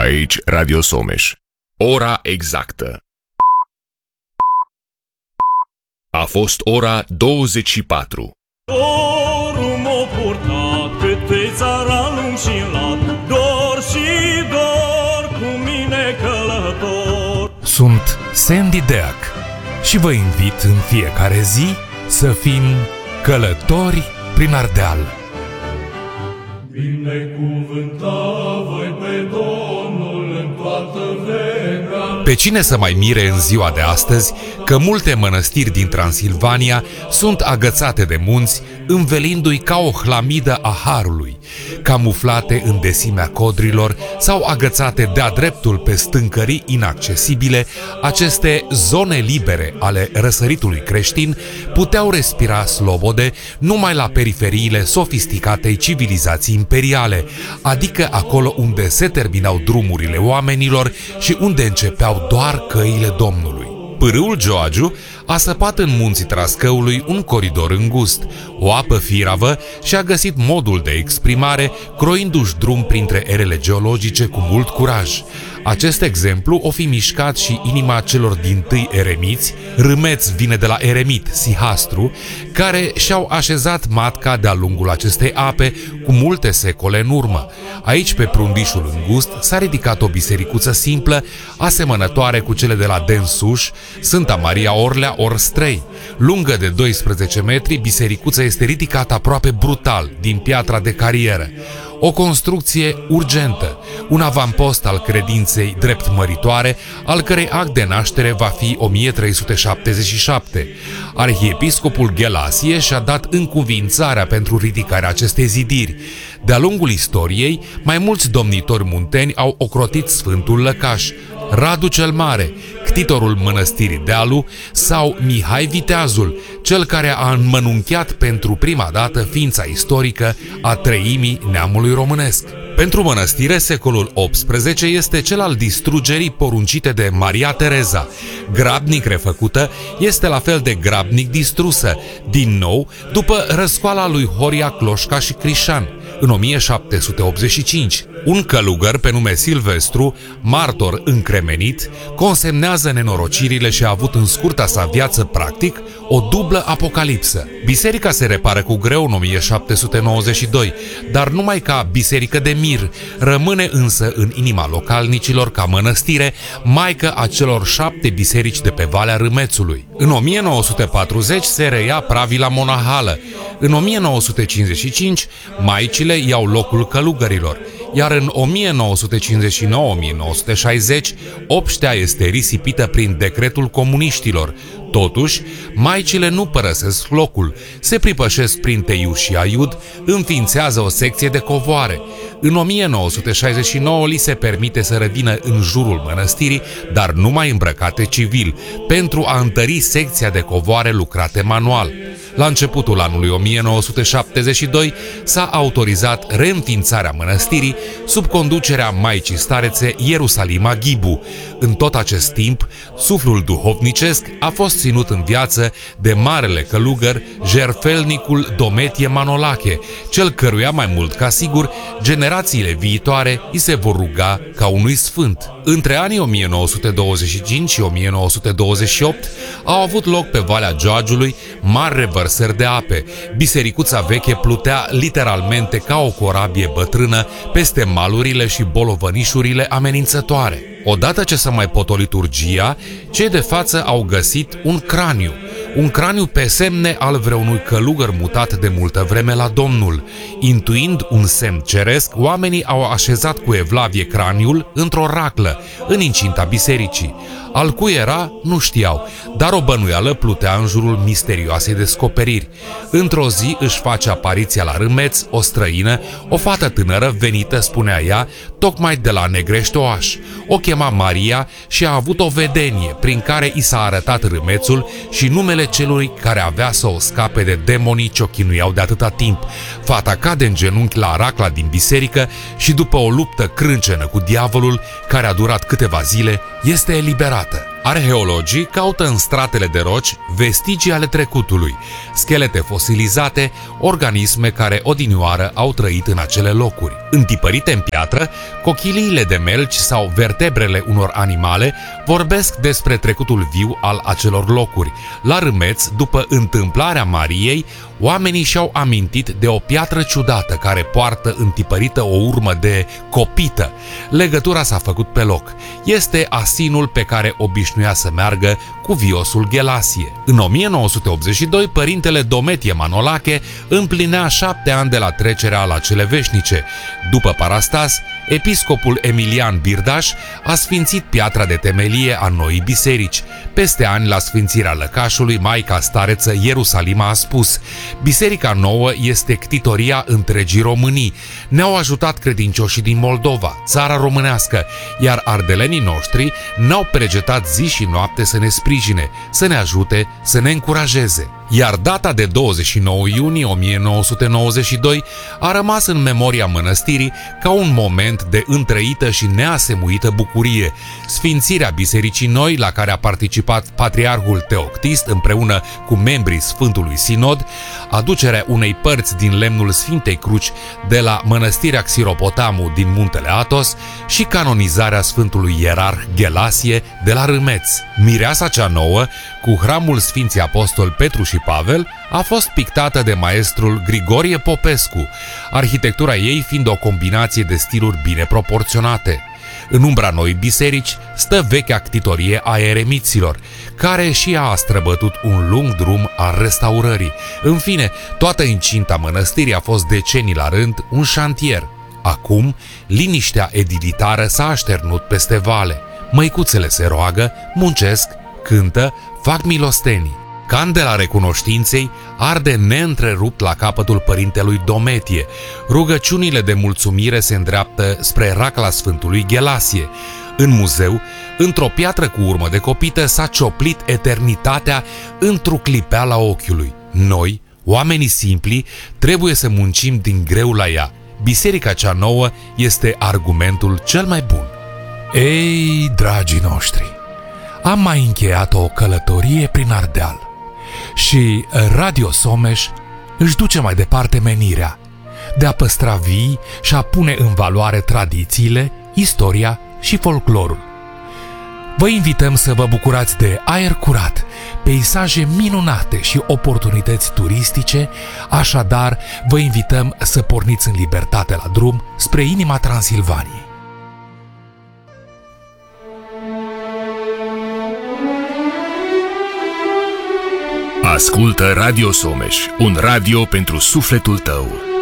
aici Radio Someș. Ora exactă. A fost ora 24. Dorul m-a purtat câte țara lung și lat, dor și dor cu mine călător. Sunt Sandy Deac și vă invit în fiecare zi să fim călători prin Ardeal. Binecuvântat voi pe Domnul în toată vremea. Pe cine să mai mire în ziua de astăzi că multe mănăstiri din Transilvania sunt agățate de munți, învelindu-i ca o hlamidă a harului, camuflate în desimea codrilor sau agățate de-a dreptul pe stâncării inaccesibile. Aceste zone libere ale răsăritului creștin puteau respira slobode numai la periferiile sofisticatei civilizații imperiale, adică acolo unde se terminau drumurile oamenilor și unde începeau doar căile Domnului. Pârâul Joagiu a săpat în munții Trascăului un coridor îngust, o apă firavă și-a găsit modul de exprimare, croindu-și drum printre erele geologice cu mult curaj. Acest exemplu o fi mișcat și inima celor dintâi eremiți, râmeț vine de la eremit, sihastru, care și-au așezat matca de-a lungul acestei ape cu multe secole în urmă. Aici, pe prundișul îngust, s-a ridicat o bisericuță simplă, asemănătoare cu cele de la Densuș, Sfânta Maria Orlea ori Străi. Lungă de 12 metri, bisericuța este ridicată aproape brutal din piatra de carieră. O construcție urgentă, un avampost al credinței drept măritoare, al cărei act de naștere va fi 1377. Arhiepiscopul Ghelasie și-a dat încuvințarea pentru ridicarea acestei zidiri. De-a lungul istoriei, mai mulți domnitori munteni au ocrotit Sfântul Lăcaș, Radu cel Mare, ctitorul mănăstirii Dealu sau Mihai Viteazul, cel care a înmănunchiat pentru prima dată ființa istorică a treimii neamului românesc. Pentru mănăstire, secolul XVIII este cel al distrugerii poruncite de Maria Tereza. Grabnic refăcută, este la fel de grabnic distrusă, din nou după răscoala lui Horia Cloșca și Crișan, în 1785. Un călugăr pe nume Silvestru, martor încremenit, consemnează nenorocirile și a avut în scurta sa viață practic o dublă apocalipsă. Biserica se repară cu greu în 1792, dar numai ca biserică de mir, rămâne însă în inima localnicilor ca mănăstire, maică a celor 7 biserici de pe Valea Râmețului. În 1940 se reia pravila monahală. În 1955 maicile iau locul călugărilor, iar în 1959-1960 obștea este risipită prin decretul comuniștilor. Totuși, maicile nu părăsesc locul, se pripășesc prin Teiu și Aiud, înființează o secție de covoare. În 1969 li se permite să revină în jurul mănăstirii, dar numai îmbrăcate civil, pentru a întări secția de covoare lucrate manual. La începutul anului 1972 s-a autorizat reînființarea mănăstirii sub conducerea maicii starețe Ierusalima Ghibu. În tot acest timp, suflul duhovnicesc a fost ținut în viață de marele călugăr, jertfelnicul Dometie Manolache, cel căruia, mai mult ca sigur, generațiile viitoare îi se vor ruga ca unui sfânt. Între anii 1925 și 1928 au avut loc pe Valea Joagiului mari revărsări de ape. Bisericuța veche plutea literalmente ca o corabie bătrână peste malurile și bolovănișurile amenințătoare. Odată ce s-a mai potolit liturgia, cei de față au găsit un craniu pe semne al vreunui călugăr mutat de multă vreme la Domnul. Intuind un semn ceresc, oamenii au așezat cu evlavie craniul într-o raclă, în incinta bisericii. Al cui era, nu știau, dar o bănuială plutea în jurul misterioasei descoperiri. Într-o zi își face apariția la Râmeț o străină, o fată tânără venită, spunea ea, tocmai de la Negrești-Oaș. O chema Maria și a avut o vedenie prin care i s-a arătat Râmețul și numele celui care avea să o scape de demonii ce o chinuiau de atâta timp. Fata cade în genunchi la racla din biserică și după o luptă crâncenă cu diavolul, care a durat câteva zile, este eliberată. Arheologii caută în stratele de roci vestigii ale trecutului, schelete fosilizate, organisme care odinioară au trăit în acele locuri. Întipărite în piatră, cochiliile de melci sau vertebrele unor animale vorbesc despre trecutul viu al acelor locuri. La Râmeț, după întâmplarea Mariei, oamenii și-au amintit de o piatră ciudată care poartă întipărită o urmă de copită. Legătura s-a făcut pe loc. Este asinul pe care obișnuia să meargă cu viosul Ghelasie. În 1982, părintele Dometie Manolache împlinea 7 ani de la trecerea la cele veșnice. După parastas, episcopul Emilian Birdaș a sfințit piatra de temelie a noii biserici. Peste ani, la sfințirea lăcașului, Maica Stareță Ierusalima a spus: "Biserica nouă este ctitoria întregii Românii. Ne-au ajutat credincioșii din Moldova, țara românească, iar ardelenii noștri n-au pregetat zi și noapte să ne sprijine, să ne ajute, să ne încurajeze." Iar data de 29 iunie 1992 a rămas în memoria mănăstirii ca un moment de întrăită și neasemuită bucurie. Sfințirea Bisericii Noi, la care a participat Patriarhul Teoctist împreună cu membrii Sfântului Sinod, aducerea unei părți din lemnul Sfintei Cruci de la Mănăstirea Xiropotamu din Muntele Athos și canonizarea Sfântului Ierarh Ghelasie de la Râmeț. Mireasa cea nouă, cu hramul Sfinții Apostoli Petru și Pavel, a fost pictată de maestrul Grigorie Popescu, arhitectura ei fiind o combinație de stiluri bine proporționate. În umbra noii biserici stă vechea ctitorie a eremiților, care și ea a străbătut un lung drum al restaurării. În fine, toată incinta mănăstirii a fost decenii la rând un șantier. Acum, liniștea edilitară s-a așternut peste vale. Măicuțele se roagă, muncesc, cântă, fac milostenii. Candela recunoștinței arde neîntrerupt la capătul părintelui Dometie. Rugăciunile de mulțumire se îndreaptă spre racla Sfântului Ghelasie. În muzeu, într-o piatră cu urmă de copită, s-a cioplit eternitatea într-o clipeală a ochiului. Noi, oamenii simpli, trebuie să muncim din greu la ea. Biserica cea nouă este argumentul cel mai bun. Ei, dragii noștri, am mai încheiat o călătorie prin Ardeal și Radio Someș își duce mai departe menirea de a păstra vii și a pune în valoare tradițiile, istoria și folclorul. Vă invităm să vă bucurați de aer curat, peisaje minunate și oportunități turistice, așadar vă invităm să porniți în libertate la drum spre inima Transilvaniei. Ascultă Radio Someș, un radio pentru sufletul tău.